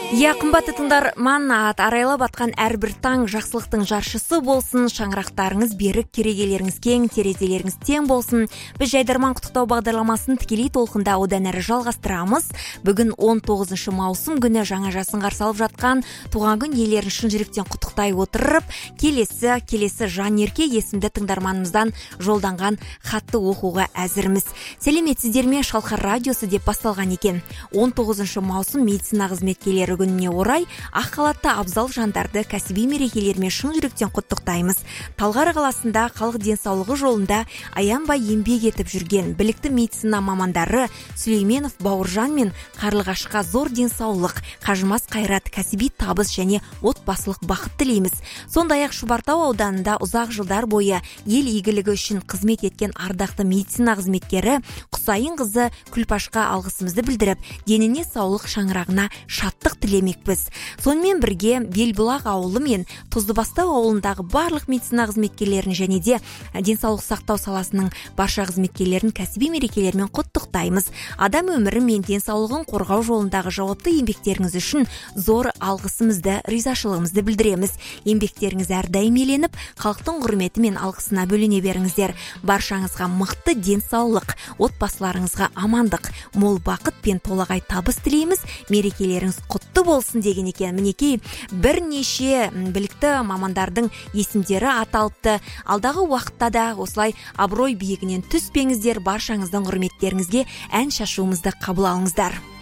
Қымбатты тыңдарман, арайлап атқан әрбір таң жақсылықтың жаршысы болсын, шаңырақтарыңыз берік, керегелеріңіз кең, терезелеріңіз тең болсын. Біз Жайдарман құттықтау бағдарламасын тікелей толқында одан әрі жалғастырамыз. Бүгін 19 маусым күні жаңа жасын қарсы алып жатқан туған күн иелерін шын жүректен құттықтай отырып, келесі Жанерке есімді тыңдарманымыздан жолданған хатты оқуға әзірміз. Сәлеметсіздер ме, Шалқар радиосы деп басталған екен. 19 маусым медицина қызметкерлері күніне орай ақ халатты абзал жандарды кәсіби мерекелерімен шын жүректен құттықтаймыз. Талғар қаласында халық денсаулығы жолында аянбай еңбек етіп жүрген білікті медицина мамандары Сүлейменов Бауыржан мен Қарлығашқа зор денсаулық, қажымас қайрат, кәсіби табыс және отбасылық бақыт тілейміз. Сондай-ақ Шұбартау ауданында ұзақ жылдар бойы ел игілігі үшін қызмет еткен ардақты медицина қызметкері Құсайын қызы Күлпашқа алғысымызды білдіріп, деніне саулық, шаңырағына шаттық тілемекпіз. Сонымен бірге Белбұлақ ауылы мен Тұздыбастау ауылындағы барлық медицина қызметкерлерін және де денсаулық сақтау саласының барша қызметкерлерін кәсіби мерекелерімен құттықтаймыз. Адам өмірі мен денсаулығын қорғау жолындағы жауапты еңбектеріңіз үшін зор алғысымызды, ризашылығымызды білдіреміз. Еңбектеріңіз әрдайым еленіп, халықтың құрметі мен алғысына бөлене беріңіздер. Баршаңызға мықты денсаулық, отбасыларыңызға амандық, мол бақыт пен толағай табыс тілейміз. Мерекелеріңіз құтты болсын деген екен. Мінекей бірнеше білікті мамандардың есімдері аталыпты. Алдағы уақытта да осылай абырой биігінен түспеңіздер, баршаңыздың құрметтеріңізге ән шашуымызды қабыл алыңыздар.